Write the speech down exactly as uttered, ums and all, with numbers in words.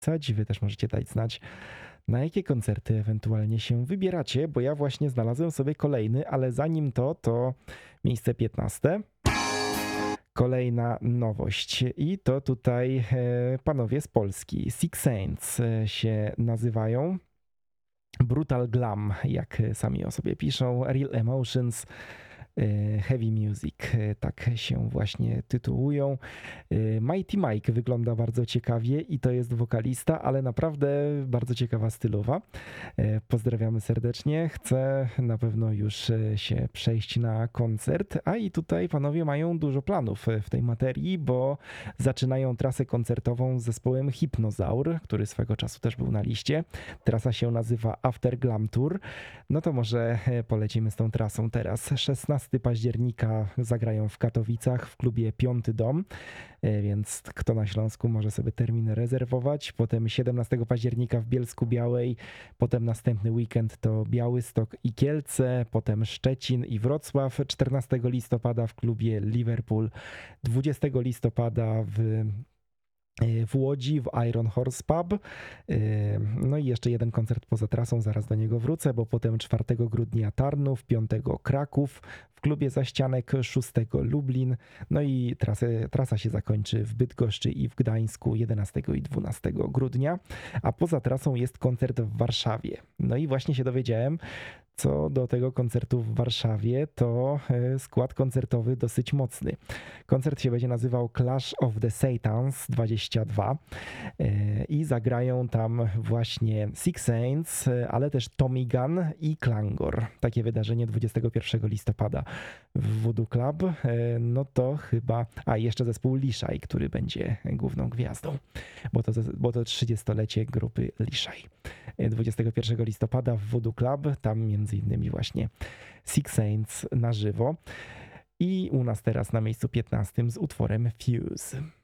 Wy też możecie dać znać, na jakie koncerty ewentualnie się wybieracie, bo ja właśnie znalazłem sobie kolejny, ale zanim to, to miejsce piętnaste. Kolejna nowość i to tutaj e, panowie z Polski. Six Saints e, się nazywają. Brutal Glam, jak sami o sobie piszą. Real Emotions. Heavy Music, tak się właśnie tytułują. Mighty Mike wygląda bardzo ciekawie i to jest wokalista, ale naprawdę bardzo ciekawa stylowa. Pozdrawiamy serdecznie. Chcę na pewno już się przejść na koncert, a i tutaj panowie mają dużo planów w tej materii, bo zaczynają trasę koncertową z zespołem Hypnozaur, który swego czasu też był na liście. Trasa się nazywa After Glam Tour. No to może polecimy z tą trasą teraz. szesnastego października zagrają w Katowicach w klubie Piąty Dom, więc kto na Śląsku może sobie termin rezerwować. Potem siedemnastego października w Bielsku Białej, potem następny weekend to Białystok i Kielce, potem Szczecin i Wrocław. czternastego listopada w klubie Liverpool, dwudziestego listopada w w Łodzi, w Iron Horse Pub. No i jeszcze jeden koncert poza trasą, zaraz do niego wrócę, bo potem czwartego grudnia Tarnów, piątego Kraków, w klubie Zaścianek, szóstego Lublin, no i trasę, trasa się zakończy w Bydgoszczy i w Gdańsku jedenastego i dwunastego grudnia, a poza trasą jest koncert w Warszawie. No i właśnie się dowiedziałem, co do tego koncertu w Warszawie, to skład koncertowy dosyć mocny. Koncert się będzie nazywał Clash of the Satans dwadzieścia dwa i zagrają tam właśnie Six Saints, ale też Tommy Gun i Klangor. Takie wydarzenie dwudziestego pierwszego listopada w Voodoo Club. No to chyba... A, jeszcze zespół Liszaj, który będzie główną gwiazdą, bo to, bo to trzydziestolecie grupy Liszaj. dwudziestego pierwszego listopada w Voodoo Club, tam między innymi właśnie Six Saints na żywo. I u nas teraz na miejscu piętnastym z utworem Fuse.